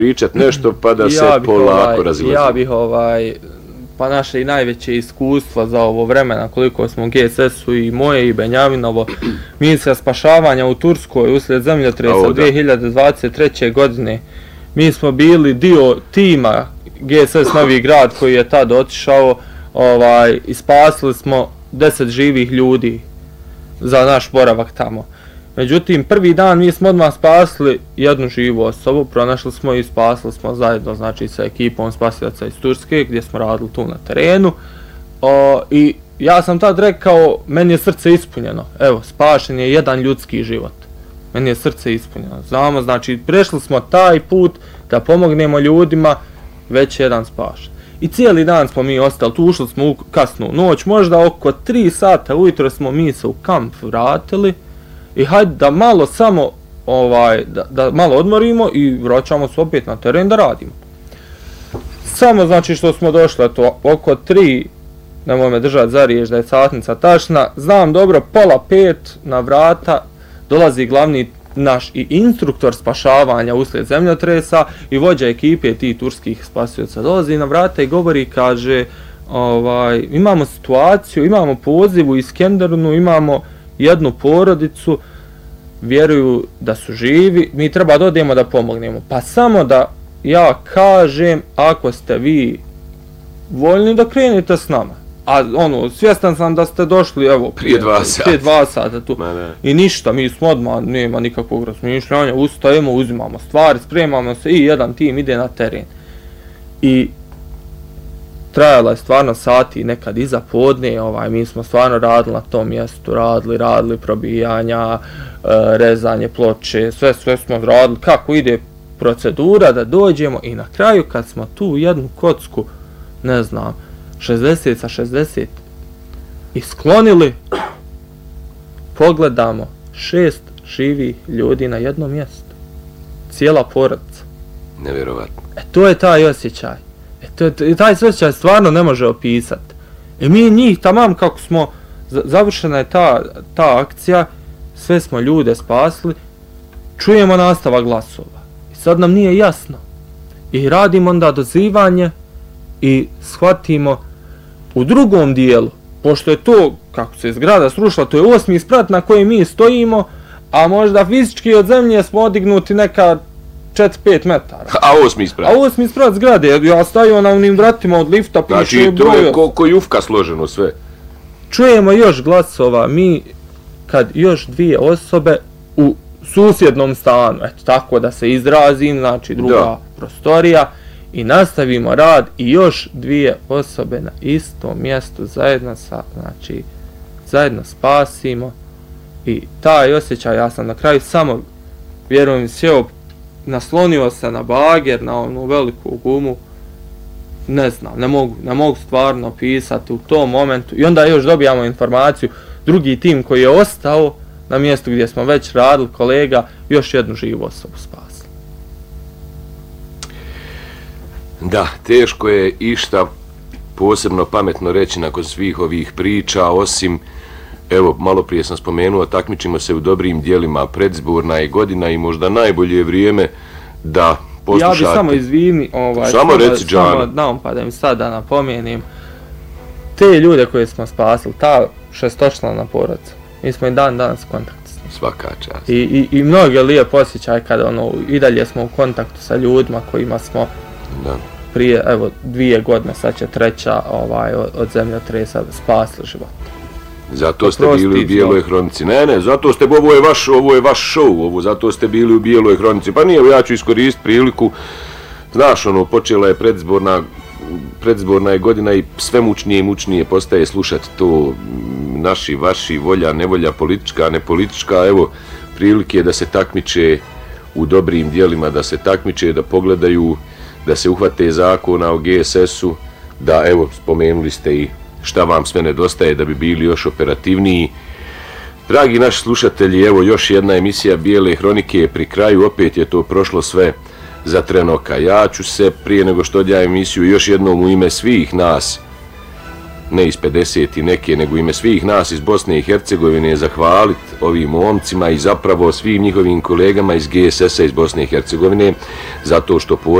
pričat nešto pa da se polako razilazi. Ja bih pa naše i najveće iskustva za ovo vremena koliko smo u GSS-u i moje i Benjaminovo misija spašavanja u Turskoj uslijed zemljotresa 2023. godine. Mi smo bili dio tima GSS Novi Grad koji je tad otišao i spasili smo 10 živih ljudi za naš boravak tamo. Međutim, prvi dan mi smo odmah spasili jednu živu osobu, pronašli smo i spasili smo zajedno, znači sa ekipom spasilaca iz Turske gdje smo radili tu na terenu. I ja sam tad rekao, meni je srce ispunjeno, evo, spašen je jedan ljudski život. Meni je srce ispunjeno. Znamo, znači, prešli smo taj put da pomognemo ljudima, već jedan spašen. I cijeli dan smo mi ostali, tu ušli smo u kasnu noć, možda oko 3 sata ujutro smo mi se u kamp vratili i hajde da malo samo, da malo odmorimo i vraćamo se opet na teren da radimo. Samo znači što smo došli, to oko 3, nemoj me držati za riječ da je satnica tačna, znam dobro, 4:30 na vrata dolazi glavni naš i instruktor spašavanja uslijed zemljotresa i vođa ekipe tih turskih spasioca dolazi na vrata i govori, kaže, imamo situaciju, imamo poziv u Iskenderunu, imamo jednu porodicu, vjeruju da su živi, mi treba da odemo da pomognemo. Pa samo da ja kažem, ako ste vi voljni da krenete s nama. A svjestan sam da ste došli, evo, prije 2 sata tu. I ništa, mi smo odmah, nema nikakvog razmišljanja, ustajemo, uzimamo stvari, spremamo se i jedan tim ide na teren. I trajala je stvarno sati, nekad iza podne, mi smo stvarno radili na tom mjestu, radili probijanja, rezanje ploče, sve smo radili, kako ide procedura da dođemo i na kraju kad smo tu jednu kocku, ne znam, 60 sa 60 isklonili, pogledamo 6 živih ljudi na jednom mjestu. Cijela porodica. Nevjerovatno. To je taj osjećaj. Taj osjećaj stvarno ne može opisati. I mi njih, tamam kako smo, završena je ta akcija, sve smo ljude spasili, čujemo nastavak glasova. I sad nam nije jasno. I radimo onda dozivanje i shvatimo u drugom dijelu, pošto je to, kako se zgrada srušila, to je 8. sprat na kojem mi stojimo, a možda fizički od zemlje smo odignuti neka 4-5 metara. A 8. sprat? A 8. sprat zgrade, ja stajio na onim vratima od lifta, piše broj. Znači to je ko jufka složeno sve. Čujemo još glasova, mi kad još 2 osobe u susjednom stanu, eto tako da se izrazim, znači druga prostorija, i nastavimo rad i još 2 osobe na istom mjestu zajedno spasimo. I taj osjećaj, ja sam na kraju samo, vjerujem, sjeo, naslonio se na bager, na onu veliku gumu, ne znam, ne mogu stvarno opisati u tom momentu. I onda još dobijamo informaciju, drugi tim koji je ostao na mjestu gdje smo već radili, kolega, još jednu živu osobu spasili. Da, teško je išta posebno pametno reći nakon svih ovih priča, osim, evo, malo prije sam spomenuo, takmičimo se u dobrim dijelima, predizborna je godina i možda najbolje vrijeme da poslušate. Ja bi samo izvini, samo reci, Džana. Da mi sada napomenem, te ljude koje smo spasili, ta 6-člana porodica, mi smo i danas u kontaktu s njim. Svaka čast. I mnoge lijep osjećaj kada i dalje smo u kontaktu sa ljudima kojima smo prije, evo, 2 godine, sad će 3. od zemljotresa spasili život. Zato ste bili u Bijeloj hronici. Ne, zato ste, ovo je vaš show, zato ste bili u Bijeloj hronici. Pa nije, ja ću iskoristiti priliku, znaš, počela je predizborna je godina i sve mučnije i mučnije postaje slušati to naši, vaši, volja, nevolja, politička, nepolitička, evo, prilike da se takmiče u dobrim dijelima, da se takmiče, da pogledaju, da se uhvate zakona o GSS-u, da, evo, spomenuli ste i šta vam sve nedostaje da bi bili još operativniji. Dragi naši slušatelji, evo još jedna emisija Bijele hronike pri kraju, opet je to prošlo sve za trenoka. Ja ću se, prije nego što odjavim emisiju, još jednom u ime svih nas ne iz 50 i neke, nego ime svih nas iz Bosne i Hercegovine zahvaliti ovim momcima i zapravo svim njihovim kolegama iz GSS-a iz Bosne i Hercegovine, zato što